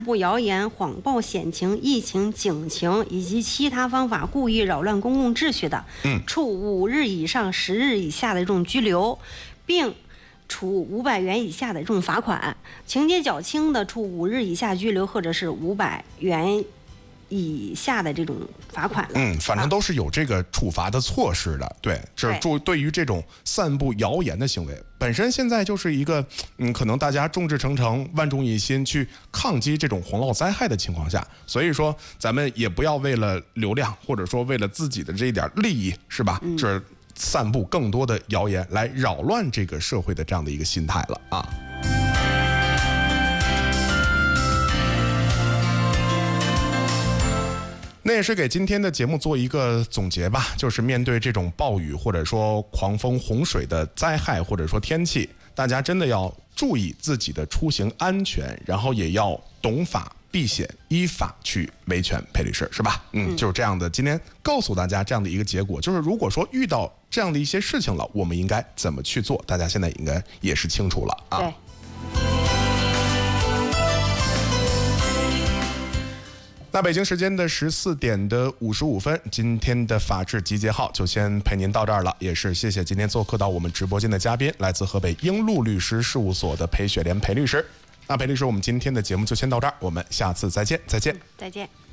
布谣言、谎报险情、疫情、警情以及其他方法故意扰乱公共秩序的，处5日以上10日以下的这种拘留，并处500元以下的这种罚款；情节较轻的，处5日以下拘留或者是500元以下的这种罚款了。 反正都是有这个处罚的措施的。对，这对于这种散布谣言的行为，本身现在就是一个可能大家众志成城、万众一心去抗击这种洪涝灾害的情况下，所以说咱们也不要为了流量或者说为了自己的这一点利益，是吧？这散布更多的谣言来扰乱这个社会的这样的一个心态了啊。那也是给今天的节目做一个总结吧，就是面对这种暴雨或者说狂风洪水的灾害或者说天气，大家真的要注意自己的出行安全，然后也要懂法避险，依法去维权赔律师，是吧？就是这样的。今天告诉大家这样的一个结果，就是如果说遇到这样的一些事情了，我们应该怎么去做？大家现在应该也是清楚了啊。 对。 那北京时间的14点55分，今天的法治集结号就先陪您到这儿了，也是谢谢今天做客到我们直播间的嘉宾，来自河北英路律师事务所的裴雪莲裴律师。那裴律师，我们今天的节目就先到这儿，我们下次再见，再见， 再见。